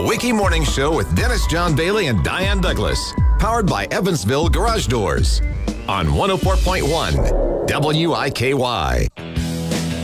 Wiki Morning Show with Dennis John Bailey and Diane Douglas. Powered by Evansville Garage Doors. On 104.1 WIKY.